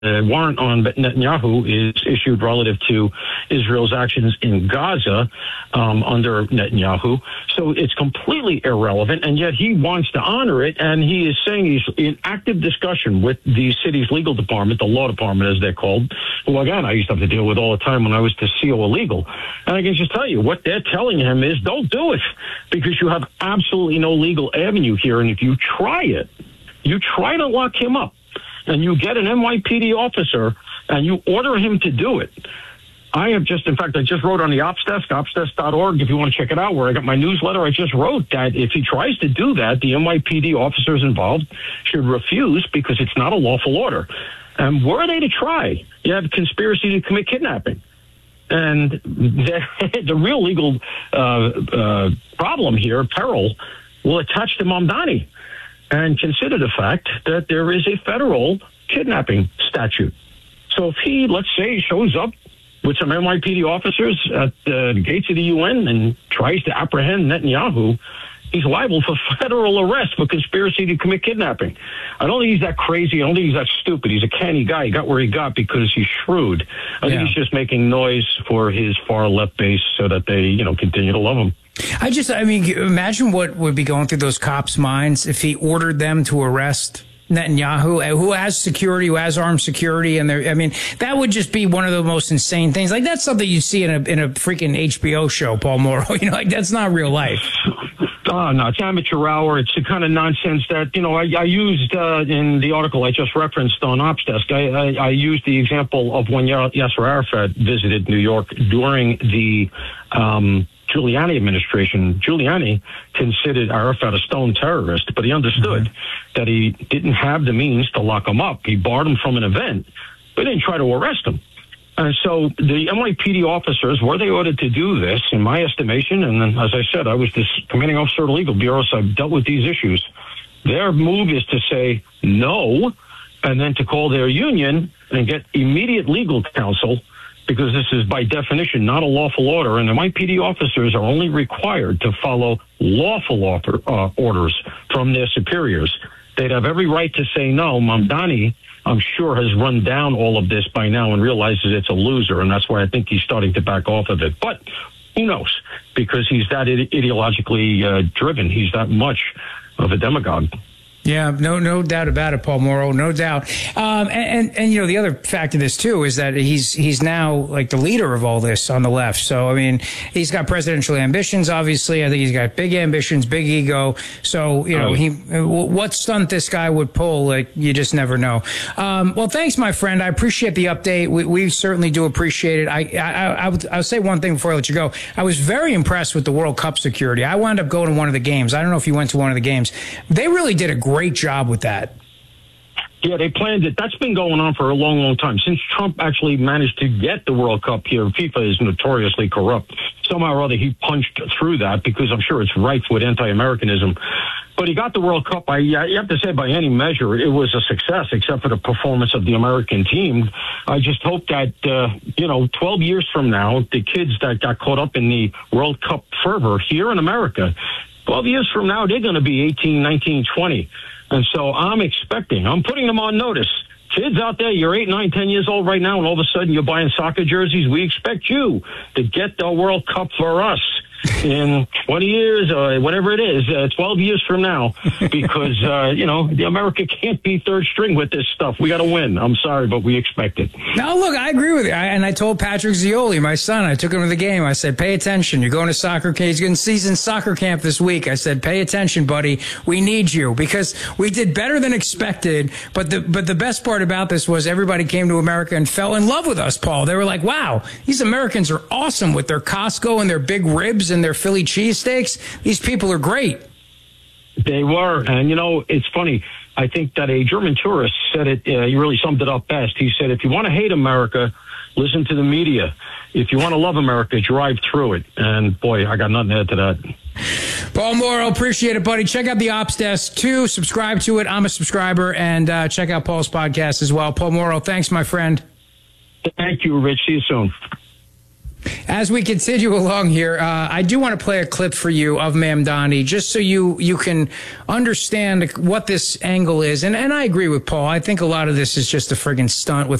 warrant on Netanyahu is issued relative to Israel's actions in Gaza under Netanyahu. So it's completely irrelevant, and yet he wants to honor it, and he is saying he's in active discussion with the city's legal department, the law department as they're called, who, again, I used to have to deal with all the time when I was the CO illegal. And I can just tell you, what they're telling him is don't do it, because you have absolutely no legal avenue here, and if you try it, you try to lock him up, and you get an NYPD officer, and you order him to do it. I just wrote on the Ops Desk, opsdesk.org, if you want to check it out, where I got my newsletter. I just wrote that if he tries to do that, the NYPD officers involved should refuse because it's not a lawful order. And were they to try, you have conspiracy to commit kidnapping. And the real legal problem here, peril, will attach to Mamdani. And consider the fact that there is a federal kidnapping statute. So if he, let's say, shows up with some NYPD officers at the gates of the UN and tries to apprehend Netanyahu, he's liable for federal arrest for conspiracy to commit kidnapping. I don't think he's that crazy. I don't think he's that stupid. He's a canny guy. He got where he got because he's shrewd. I think he's just making noise for his far left base so that they, continue to love him. Imagine what would be going through those cops' minds if he ordered them to arrest Netanyahu, who has security, who has armed security, and that would just be one of the most insane things. Like, that's something you see in a freaking HBO show, Paul Mauro. That's not real life. Oh, no, it's amateur hour. It's the kind of nonsense that, I used in the article I just referenced on Ops Desk. I used the example of when Yasser Arafat visited New York during the Giuliani administration. Giuliani considered Arafat a stone terrorist, but he understood that he didn't have the means to lock him up. He barred him from an event, but didn't try to arrest him. And so the NYPD officers, were they ordered to do this, in my estimation, and then, as I said, I was this commanding officer of the legal bureau, so I've dealt with these issues. Their move is to say no, and then to call their union and get immediate legal counsel, because this is by definition not a lawful order, and the NYPD officers are only required to follow lawful orders from their superiors. They'd have every right to say no. Mamdani, I'm sure, has run down all of this by now and realizes it's a loser, and that's why I think he's starting to back off of it. But who knows? Because he's that ideologically driven. He's that much of a demagogue. Yeah, no doubt about it, Paul Mauro, no doubt. And the other fact of this too is that he's now like the leader of all this on the left. So he's got presidential ambitions. Obviously, I think he's got big ambitions, big ego. So what stunt this guy would pull, like, you just never know. Well, thanks, my friend. I appreciate the update. We certainly do appreciate it. I'll say one thing before I let you go. I was very impressed with the World Cup security. I wound up going to one of the games. I don't know if you went to one of the games. They really did a great job with that. Yeah, they planned it. That's been going on for a long, long time. Since Trump actually managed to get the World Cup here, FIFA is notoriously corrupt. Somehow or other, he punched through that because I'm sure it's rife with anti-Americanism. But he got the World Cup. You have to say, by any measure, it was a success, except for the performance of the American team. I just hope that, 12 years from now, the kids that got caught up in the World Cup fervor here in America, 12 years from now, they're going to be 18, 19, 20. And so I'm putting them on notice. Kids out there, you're 8, 9, 10 years old right now, and all of a sudden you're buying soccer jerseys. We expect you to get the World Cup for us in 20 years or whatever it is, 12 years from now, because, the America can't be third string with this stuff. We got to win. I'm sorry, but we expect it. No, look, I agree with you. And I told Patrick Zioli, my son, I took him to the game. I said, pay attention. You're going to soccer camp. He's going to season soccer camp this week. I said, pay attention, buddy. We need you, because we did better than expected. But the best part about this was everybody came to America and fell in love with us, Paul. They were like, wow, these Americans are awesome with their Costco and their big ribs and their Philly cheesesteaks. These people are great. They were. And, it's funny. I think that a German tourist said it, he really summed it up best. He said, if you want to hate America, listen to the media. If you want to love America, drive through it. And, boy, I got nothing to add to that. Paul Mauro, appreciate it, buddy. Check out the Ops Desk, too. Subscribe to it. I'm a subscriber. And check out Paul's podcast as well. Paul Mauro, thanks, my friend. Thank you, Rich. See you soon. As we continue along here, I do want to play a clip for you of Mamdani, just so you can understand what this angle is. And I agree with Paul. I think a lot of this is just a friggin' stunt with